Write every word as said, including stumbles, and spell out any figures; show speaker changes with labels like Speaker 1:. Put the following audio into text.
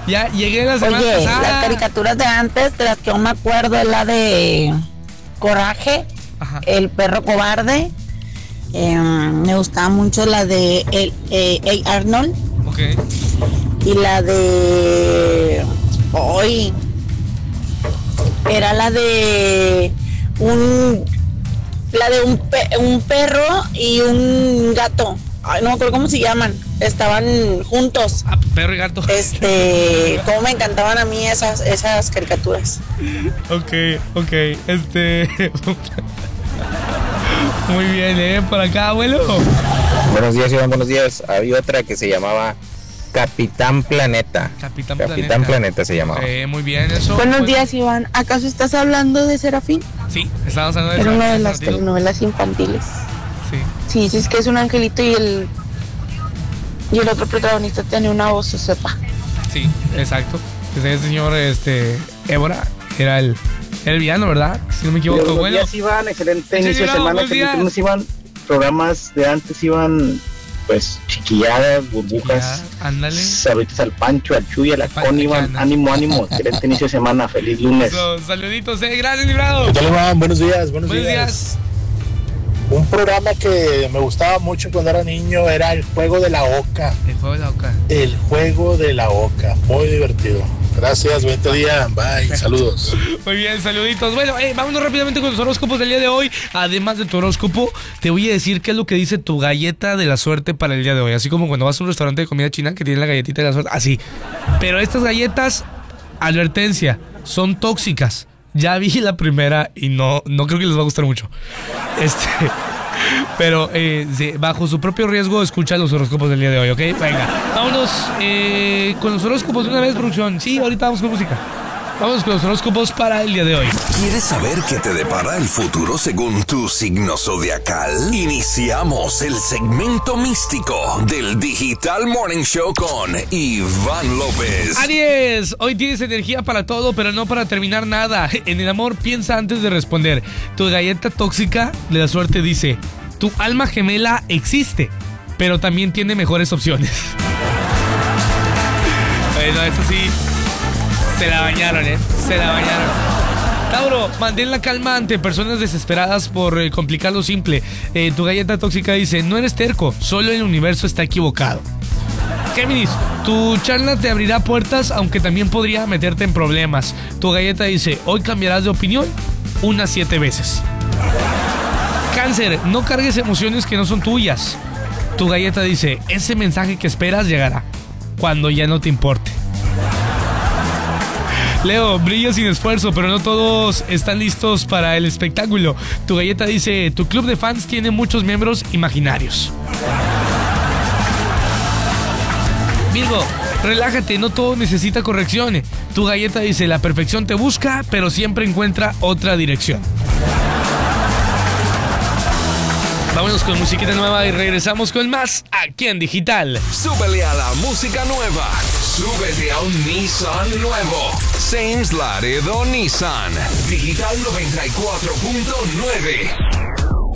Speaker 1: Ya llegué la semana
Speaker 2: Oye,
Speaker 1: pasada.
Speaker 2: las caricaturas de antes, de las que aún me acuerdo, es la de Coraje,
Speaker 1: Ajá.
Speaker 2: El perro cobarde. Eh, me gustaba mucho la de el, eh, Hey Arnold.
Speaker 1: Ok.
Speaker 2: Y la de hoy era la de un la de un, pe, un perro y un gato. Ay, no me acuerdo cómo se llaman. Estaban juntos.
Speaker 1: Ah, perro y gato.
Speaker 2: Este, cómo me encantaban a mí esas esas caricaturas.
Speaker 1: Ok, ok. Este. Muy bien, ¿eh? Por acá, abuelo.
Speaker 3: Buenos días, Iván, buenos días. Había otra que se llamaba Capitán Planeta.
Speaker 1: Capitán,
Speaker 3: Capitán
Speaker 1: Planeta.
Speaker 3: Planeta se llamaba.
Speaker 1: Eh, muy bien, eso.
Speaker 2: Buenos
Speaker 1: Pues,
Speaker 2: días, Iván. ¿Acaso estás hablando de Serafín?
Speaker 1: Sí, estábamos hablando de
Speaker 2: Era
Speaker 1: eso.
Speaker 2: una de
Speaker 1: hace
Speaker 2: las
Speaker 1: ratito.
Speaker 2: telenovelas infantiles.
Speaker 1: Sí.
Speaker 2: Sí, sí, es que es un angelito y el y el otro protagonista tiene una voz, se sepa.
Speaker 1: Sí, exacto. Ese señor, este, Évora, era el, el villano, ¿verdad? Si no me equivoco.
Speaker 4: Buenos
Speaker 1: Bueno,
Speaker 4: días, Iván, excelente
Speaker 1: Sí,
Speaker 4: inicio de
Speaker 1: Bravo,
Speaker 4: semana.
Speaker 1: buenos días.
Speaker 4: Excelente lunes, Iván. Programas de antes iban, pues, chiquilladas, burbujas,
Speaker 1: ya, ándale.
Speaker 4: saluditos al Pancho, al Chuy, a la
Speaker 1: Pancho,
Speaker 4: Connie, Iván.
Speaker 1: Cana.
Speaker 4: Ánimo, ánimo. Excelente inicio de semana. Feliz lunes.
Speaker 1: So, saluditos, eh. Gracias, librado.
Speaker 5: ¿Qué tal, Iván? Buenos días, buenos,
Speaker 1: Buenos
Speaker 5: días.
Speaker 1: días.
Speaker 5: Un programa que me gustaba mucho cuando era niño era El Juego de la Oca.
Speaker 1: El juego de la boca.
Speaker 5: El Juego de la Oca. Muy divertido. Gracias, buen día. Bye, saludos.
Speaker 1: Muy bien, saluditos. Bueno, eh, vámonos rápidamente con los horóscopos del día de hoy. Además de tu horóscopo, te voy a decir qué es lo que dice tu galleta de la suerte para el día de hoy. Así como cuando vas a un restaurante de comida china que tiene la galletita de la suerte. Así. Pero estas galletas, advertencia, son tóxicas. Ya vi la primera y no, no creo que les va a gustar mucho. Este... Pero eh, sí, bajo su propio riesgo, escucha los horóscopos del día de hoy, ¿ok? Venga, vámonos eh, con los horóscopos de una vez, producción. Sí, ahorita vamos con música. Vamos con los horóscopos para el día de hoy.
Speaker 6: ¿Quieres saber qué te depara el futuro según tu signo zodiacal? Iniciamos el segmento místico del Digital Morning Show con Iván López.
Speaker 1: Aries, hoy tienes energía para todo, pero no para terminar nada. En el amor, piensa antes de responder. Tu galleta tóxica de la suerte dice: tu alma gemela existe, pero también tiene mejores opciones. Bueno, eso sí, se la bañaron, ¿eh? Se la bañaron. Tauro, mantén la calma ante personas desesperadas por eh, complicar lo simple. Eh, tu galleta tóxica dice: no eres terco, solo el universo está equivocado. Géminis, tu charla te abrirá puertas, aunque también podría meterte en problemas. Tu galleta dice: hoy cambiarás de opinión unas siete veces. Cáncer, no cargues emociones que no son tuyas. Tu galleta dice: ese mensaje que esperas llegará cuando ya no te importe. Leo, brilla sin esfuerzo, pero no todos están listos para el espectáculo. Tu galleta dice: tu club de fans tiene muchos miembros imaginarios. Virgo, relájate, no todo necesita corrección. Tu galleta dice: la perfección te busca, pero siempre encuentra otra dirección. Vámonos con musiquita nueva y regresamos con más aquí en Digital.
Speaker 6: Súbele a la música nueva. Súbete a un Nissan nuevo. Sainz Laredo Nissan. Digital noventa y cuatro punto nueve.